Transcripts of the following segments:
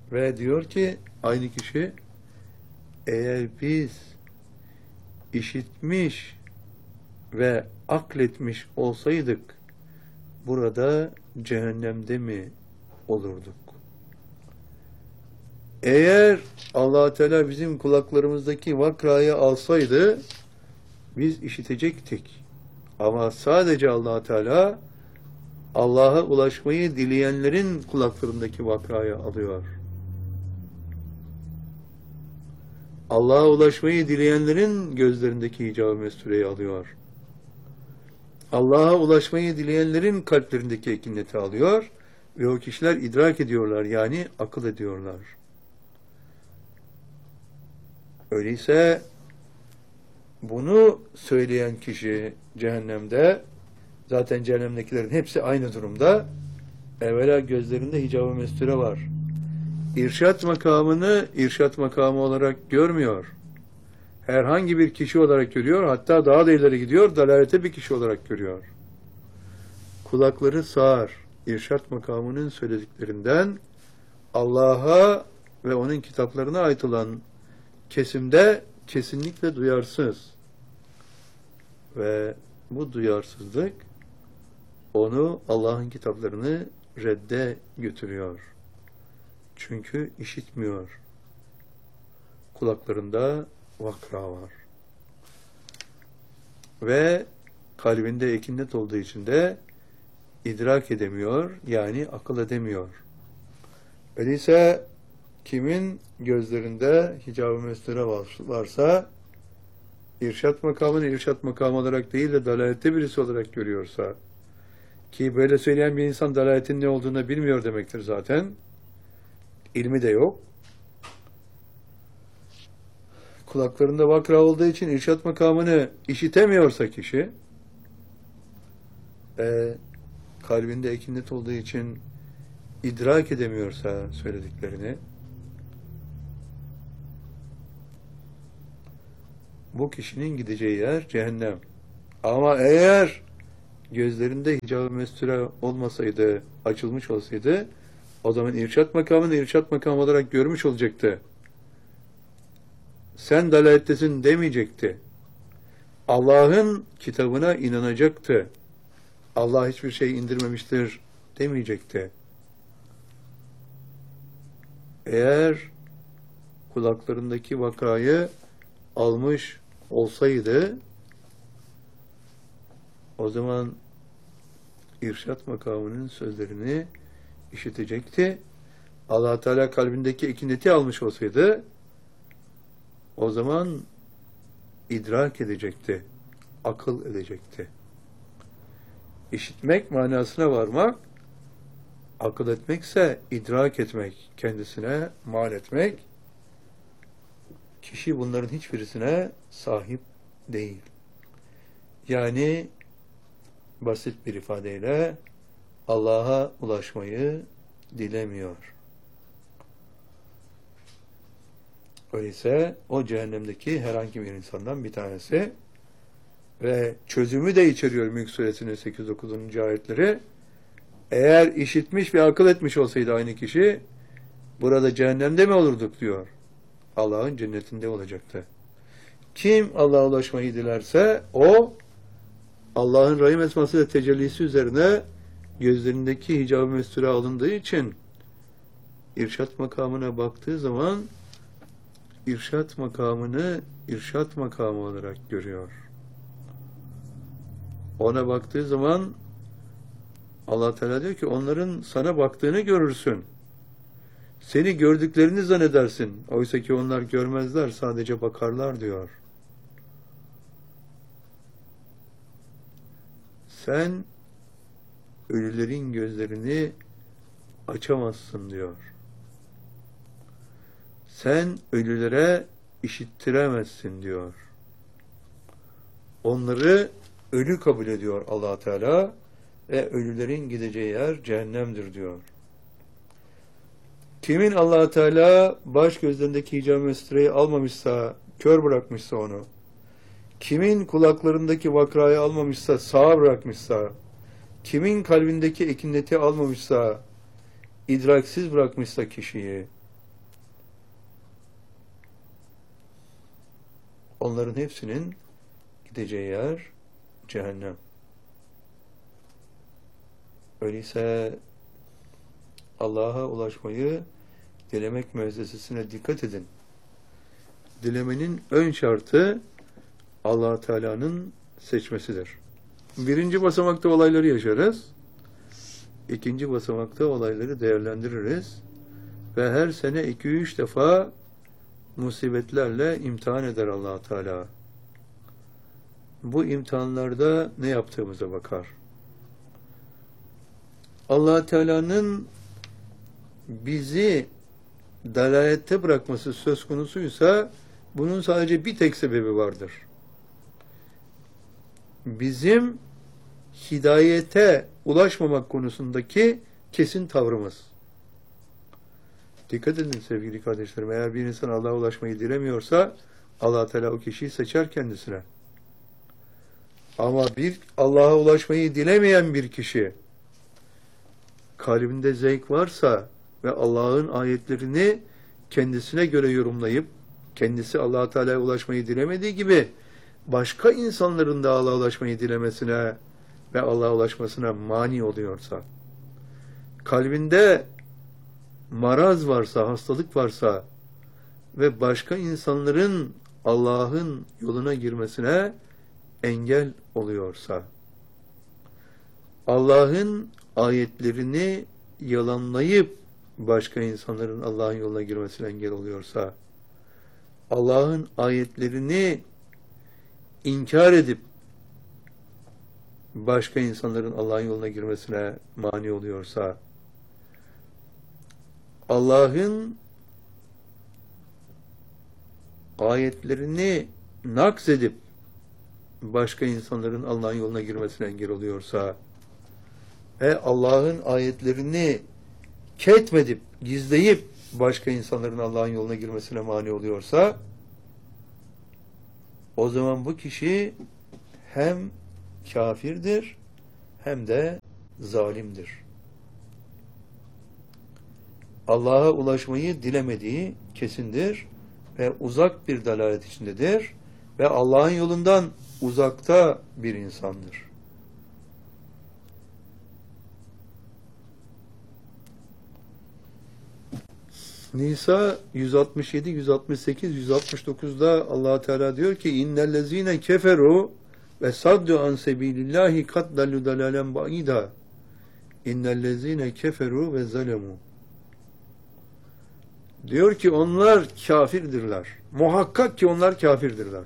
Ve diyor ki aynı kişi, eğer biz işitmiş ve akletmiş olsaydık burada cehennemde mi olurduk? Eğer Allah Teala bizim kulaklarımızdaki vakrayı alsaydı biz işitecektik. Ama sadece Allah Teala Allah'a ulaşmayı dileyenlerin kulaklarındaki vakrayı alıyor. Allah'a ulaşmayı dileyenlerin gözlerindeki hicab-ı mestureyi alıyor. Allah'a ulaşmayı dileyenlerin kalplerindeki ekineti alıyor ve o kişiler idrak ediyorlar, yani akıl ediyorlar. Öyleyse bunu söyleyen kişi cehennemde, zaten cehennemdekilerin hepsi aynı durumda. Evvela gözlerinde hicab-ı mesture var. İrşat makamını irşat makamı olarak görmüyor. Herhangi bir kişi olarak görüyor, hatta daha da ileri gidiyor, dalalete bir kişi olarak görüyor. Kulakları sağır, irşat makamının söylediklerinden Allah'a ve onun kitaplarına ait olan kesimde kesinlikle duyarsız. Ve bu duyarsızlık onu Allah'ın kitaplarını redde götürüyor. Çünkü işitmiyor. Kulaklarında vakra var. Ve kalbinde ekinnet olduğu için de idrak edemiyor, yani akıl edemiyor. Öyleyse kimin gözlerinde hicab-ı mesture varsa, irşat makamını irşat makamı olarak değil de dalalette birisi olarak görüyorsa, ki böyle söyleyen bir insan dalaletin ne olduğunu bilmiyor demektir zaten. İlmi de yok. Kulaklarında vakra olduğu için irşat makamını işitemiyorsa kişi, kalbinde ekinnet olduğu için idrak edemiyorsa söylediklerini, bu kişinin gideceği yer cehennem. Ama eğer gözlerinde hicab-ı mesture olmasaydı, açılmış olsaydı, o zaman irşat makamını irşat makamı olarak görmüş olacaktı. Sen dalalettesin demeyecekti. Allah'ın kitabına inanacaktı. Allah hiçbir şey indirmemiştir demeyecekti. Eğer kulaklarındaki vakayı almış olsaydı, o zaman irşat makamının sözlerini işitecekti. Allah Teala kalbindeki ekineti almış olsaydı, o zaman idrak edecekti, akıl edecekti. İşitmek manasına varmak, akıl etmekse idrak etmek, kendisine mal etmek. Kişi bunların hiçbirisine sahip değil. Yani basit bir ifadeyle Allah'a ulaşmayı dilemiyor. Öyleyse o cehennemdeki herhangi bir insandan bir tanesi ve çözümü de içeriyor Mülk Suresinin 8-9. ayetleri. Eğer işitmiş ve akıl etmiş olsaydı aynı kişi, burada cehennemde mi olurduk diyor. Allah'ın cennetinde olacaktı. Kim Allah'a ulaşmayı dilerse o, Allah'ın rahim esması ve tecellisi üzerine gözlerindeki hicab-ı mesture alındığı için irşat makamına baktığı zaman irşat makamını irşat makamı olarak görüyor. Ona baktığı zaman Allah Teala diyor ki onların sana baktığını görürsün. Seni gördüklerini zannedersin. Oysa ki onlar görmezler, sadece bakarlar diyor. Sen ölülerin gözlerini açamazsın diyor. Sen ölülere işittiremezsin diyor. Onları ölü kabul ediyor Allah Teala ve ölülerin gideceği yer cehennemdir diyor. Kimin Allah Teala baş gözlerindeki hicab-ı mestureyi almamışsa, kör bırakmışsa onu, kimin kulaklarındaki vakrayı almamışsa, sağ bırakmışsa, kimin kalbindeki ekineti almamışsa, idraksiz bırakmışsa kişiyi, onların hepsinin gideceği yer cehennem. Öyleyse Allah'a ulaşmayı dilemek müessesesine dikkat edin. Dilemenin ön şartı Allah Teala'nın seçmesidir. Birinci basamakta olayları yaşarız. İkinci basamakta olayları değerlendiririz. Ve her sene 2-3 defa musibetlerle imtihan eder Allah Teala. Bu imtihanlarda ne yaptığımıza bakar. Allah Teala'nın bizi dalalette bırakması söz konusuysa bunun sadece bir tek sebebi vardır. Bizim hidayete ulaşmamak konusundaki kesin tavrımız. Dikkat edin sevgili kardeşlerim, eğer bir insan Allah'a ulaşmayı dilemiyorsa Allah Teala o kişiyi seçer kendisine. Ama bir Allah'a ulaşmayı dilemeyen bir kişi kalbinde zevk varsa ve Allah'ın ayetlerini kendisine göre yorumlayıp kendisi Allah Teala'ya ulaşmayı dilemediği gibi başka insanların da Allah'a ulaşmayı dilemesine ve Allah'a ulaşmasına mani oluyorsa, kalbinde maraz varsa, hastalık varsa ve başka insanların Allah'ın yoluna girmesine engel oluyorsa, Allah'ın ayetlerini yalanlayıp başka insanların Allah'ın yoluna girmesine engel oluyorsa, Allah'ın ayetlerini inkar edip başka insanların Allah'ın yoluna girmesine mani oluyorsa, Allah'ın ayetlerini nakz edip başka insanların Allah'ın yoluna girmesine engel oluyorsa ve Allah'ın ayetlerini ketmedip, gizleyip başka insanların Allah'ın yoluna girmesine mani oluyorsa, o zaman bu kişi hem kafirdir hem de zalimdir. Allah'a ulaşmayı dilemediği kesindir ve uzak bir dalalet içindedir ve Allah'ın yolundan uzakta bir insandır. Nisa 167, 168, 169'da Allah Teala diyor ki innellezine keferu ve saddu an sebilillahi kad dallu dalalen ba'ida innellezine keferu ve zalemu. Diyor ki onlar kafirdirler. Muhakkak ki onlar kafirdirler.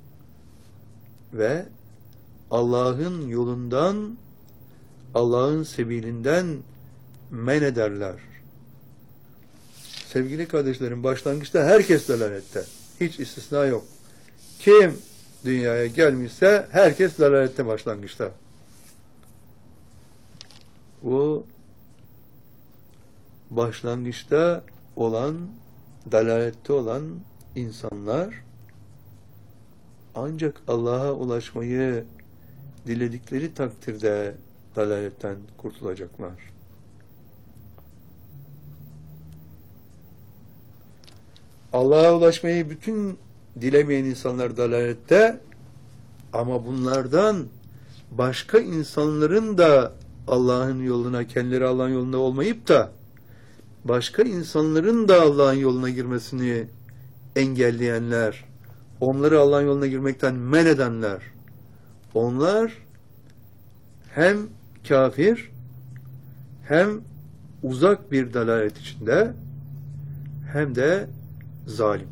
Ve Allah'ın yolundan, Allah'ın sebilinden men ederler. Sevgili kardeşlerim, başlangıçta herkes dalalette. Hiç istisna yok. Kim dünyaya gelmişse herkes dalalette başlangıçta. Bu başlangıçta olan, dalalette olan insanlar ancak Allah'a ulaşmayı diledikleri takdirde dalaletten kurtulacaklar. Allah'a ulaşmayı bütün dilemeyen insanlar dalalette, ama bunlardan başka insanların da Allah'ın yoluna, kendileri Allah'ın yolunda olmayıp da başka insanların da Allah'ın yoluna girmesini engelleyenler, onları Allah'ın yoluna girmekten men edenler, onlar hem kafir hem uzak bir dalalet içinde hem de zalim.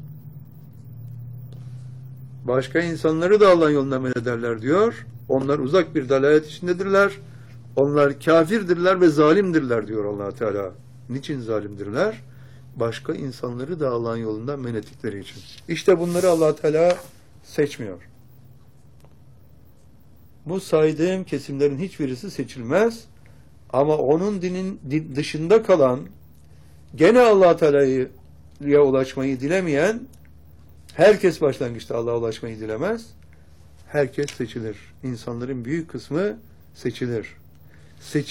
Başka insanları da Allah'ın yoluna men ederler diyor. Onlar uzak bir dalalet içindedirler. Onlar kafirdirler ve zalimdirler diyor Allah Teala. Niçin zalimdirler? Başka insanları da Allah'ın yolundan men ettikleri için. İşte bunları Allah Teala seçmiyor. Bu saydığım kesimlerin hiçbirisi seçilmez. Ama onun dinin dışında kalan, gene Allah Teala'ya ulaşmayı dilemeyen, herkes başlangıçta Allah'a ulaşmayı dilemez. Herkes seçilir. İnsanların büyük kısmı seçilir.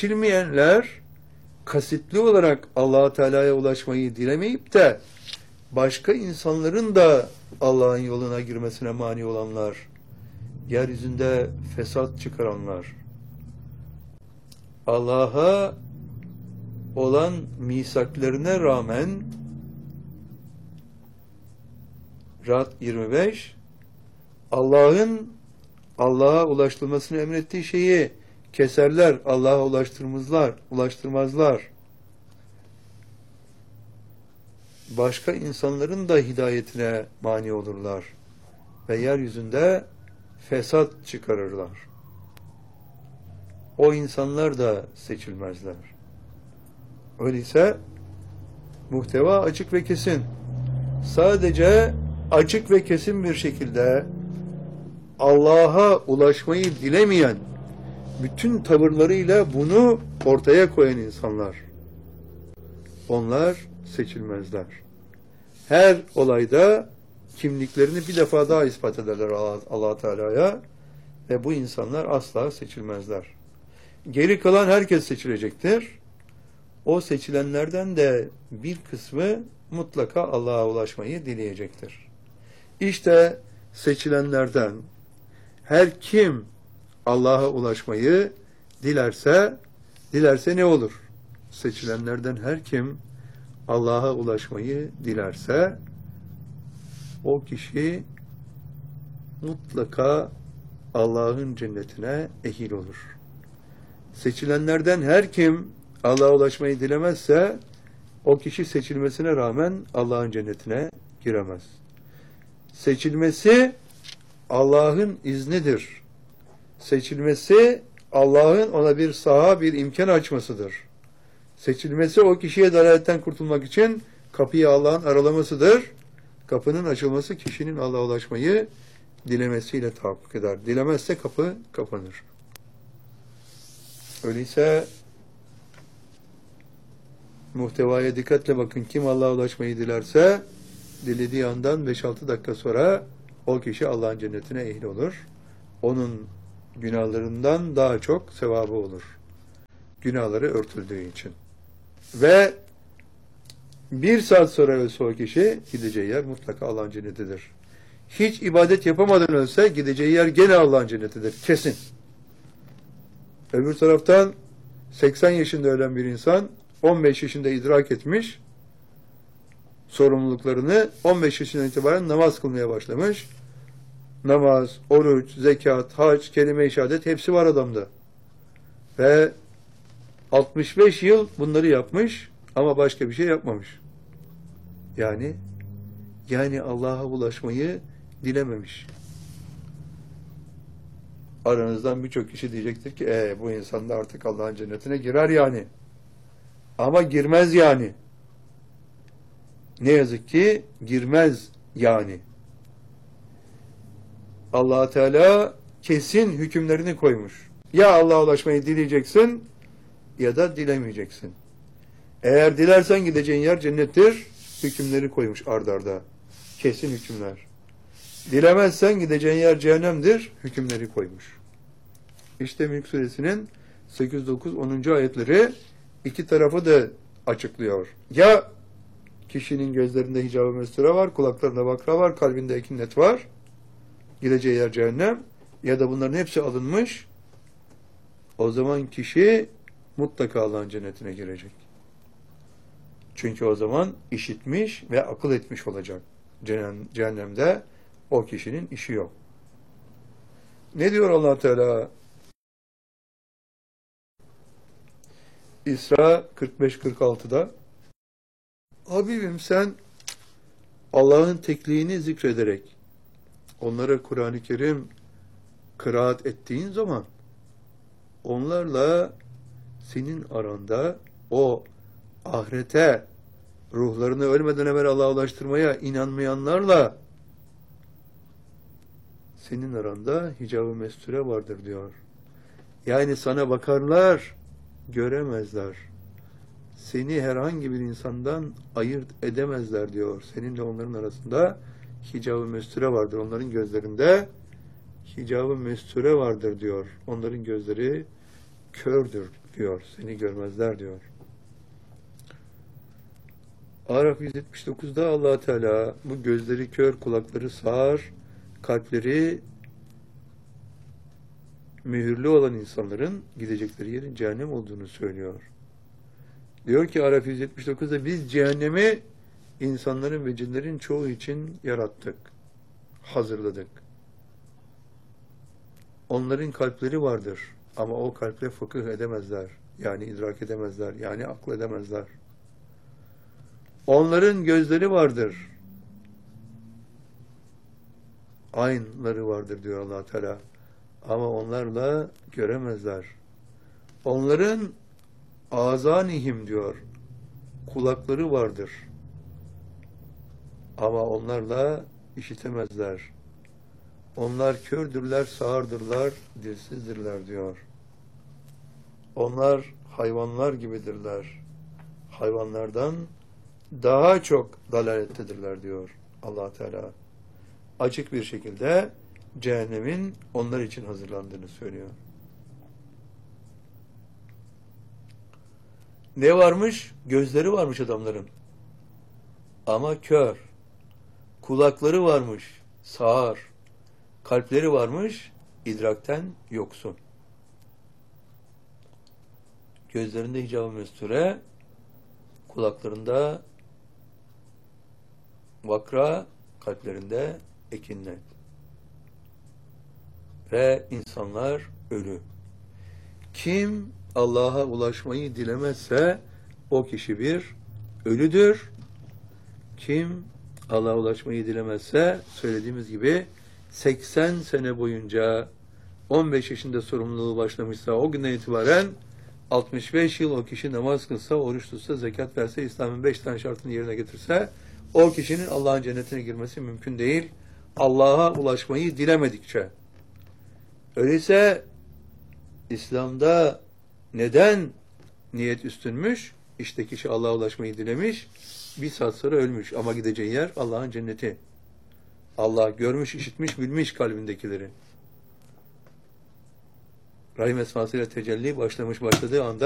Seçilmeyenler kasıtlı olarak Allah Teala'ya ulaşmayı dilemeyip de başka insanların da Allah'ın yoluna girmesine mani olanlar, yeryüzünde fesat çıkaranlar, Allah'a olan misaklarına rağmen Ra'd 25 Allah'a ulaştırmasını emrettiği şeyi keserler, Allah'a ulaştırmazlar. Başka insanların da hidayetine mani olurlar ve yeryüzünde fesat çıkarırlar. O insanlar da seçilmezler. Öyleyse muhteva açık ve kesin. Sadece açık ve kesin bir şekilde Allah'a ulaşmayı dilemeyen, bütün tavırlarıyla bunu ortaya koyan insanlar, onlar seçilmezler. Her olayda kimliklerini bir defa daha ispat ederler Allah Teala'ya ve bu insanlar asla seçilmezler. Geri kalan herkes seçilecektir. O seçilenlerden de bir kısmı mutlaka Allah'a ulaşmayı dileyecektir. İşte seçilenlerden her kim Allah'a ulaşmayı dilerse ne olur? Seçilenlerden her kim Allah'a ulaşmayı dilerse o kişi mutlaka Allah'ın cennetine ehil olur. Seçilenlerden her kim Allah'a ulaşmayı dilemezse o kişi seçilmesine rağmen Allah'ın cennetine giremez. Seçilmesi Allah'ın iznidir. Seçilmesi Allah'ın ona bir saha, bir imkan açmasıdır. Seçilmesi o kişiye dalaletten kurtulmak için kapıyı Allah'ın aralamasıdır. Kapının açılması kişinin Allah'a ulaşmayı dilemesiyle tahakkuk eder. Dilemezse kapı kapanır. Öyleyse muhtevaya dikkatle bakın. Kim Allah'a ulaşmayı dilerse dilediği andan 5-6 dakika sonra o kişi Allah'ın cennetine ehil olur. Onun günahlarından daha çok sevabı olur. Günahları örtüldüğü için. Ve 1 saat sonra ölse o kişi gideceği yer mutlaka Allah'ın cennetidir. Hiç ibadet yapamadan ölse gideceği yer gene Allah'ın cennetidir. Kesin. Öbür taraftan 80 yaşında ölen bir insan 15 yaşında idrak etmiş sorumluluklarını, 15 yaşından itibaren namaz kılmaya başlamış. Namaz, oruç, zekat, hac, kelime-i şehadet hepsi var adamda. Ve 65 yıl bunları yapmış ama başka bir şey yapmamış. Yani Allah'a ulaşmayı dilememiş. Aranızdan birçok kişi diyecektir ki bu insan da artık Allah'ın cennetine girer yani. Ama girmez yani. Ne yazık ki girmez yani. Allah Teala kesin hükümlerini koymuş. Ya Allah'a ulaşmayı dileyeceksin ya da dilemeyeceksin. Eğer dilersen gideceğin yer cennettir. Hükümleri koymuş ard arda. Kesin hükümler. Dilemezsen gideceğin yer cehennemdir. Hükümleri koymuş. İşte Mülk Suresinin 8, 9, 10. ayetleri iki tarafı da açıklıyor. Ya kişinin gözlerinde hicab-ı mesture var, kulaklarında bakra var, kalbinde ekinnet var. Gideceği yer cehennem. Ya da bunların hepsi alınmış. O zaman kişi mutlaka Allah'ın cennetine girecek. Çünkü o zaman işitmiş ve akıl etmiş olacak. Cehennemde o kişinin işi yok. Ne diyor Allah Teala? İsra 45-46'da Habibim sen Allah'ın tekliğini zikrederek onlara Kur'an-ı Kerim kıraat ettiğin zaman onlarla senin aranda o ahirete ruhlarını ölmeden evvel Allah'a ulaştırmaya inanmayanlarla senin aranda hicab-ı mesture vardır diyor. Yani sana bakarlar, göremezler. Seni herhangi bir insandan ayırt edemezler diyor. Seninle onların arasında hicab-ı mesture vardır. Onların gözlerinde hicab-ı mesture vardır diyor. Onların gözleri kördür diyor. Seni görmezler diyor. Araf 179'da Allah Teala bu gözleri kör, kulakları sağır, kalpleri mühürlü olan insanların gidecekleri yerin cehennem olduğunu söylüyor. Diyor ki Araf 179'da biz cehennemi insanların ve cinlerin çoğu için yarattık, hazırladık. Onların kalpleri vardır ama o kalple fıkıh edemezler. Yani idrak edemezler, yani akıl edemezler. Onların gözleri vardır. Aynları vardır diyor Allah Teala. Ama onlarla göremezler. Onların azanihim diyor. Kulakları vardır. Ama onlarla işitemezler. Onlar kördürler, sağırdırlar, dilsizdirler diyor. Onlar hayvanlar gibidirler. Hayvanlardan daha çok dalalettedirler diyor Allah Teala. Açık bir şekilde cehennemin onlar için hazırlandığını söylüyor. Ne varmış? Gözleri varmış adamların. Ama kör. Kulakları varmış. Sağır. Kalpleri varmış. İdrakten yoksun. Gözlerinde hicab-ı mesture, kulaklarında vakra, kalplerinde ekinnet. Ve insanlar ölü. Kim Allah'a ulaşmayı dilemezse o kişi bir ölüdür. Kim Allah'a ulaşmayı dilemezse söylediğimiz gibi 80 sene boyunca 15 yaşında sorumluluğu başlamışsa o günden itibaren 65 yıl o kişi namaz kılsa, oruç tutsa, zekat verse, İslam'ın 5 tane şartını yerine getirse o kişinin Allah'ın cennetine girmesi mümkün değil. Allah'a ulaşmayı dilemedikçe. Öyleyse İslam'da neden niyet üstünmüş? İşte kişi Allah'a ulaşmayı dilemiş, bir saat sonra ölmüş ama gideceği yer Allah'ın cenneti. Allah görmüş, işitmiş, bilmiş kalbindekileri. Rahim esmasıyla tecelli başladığı anda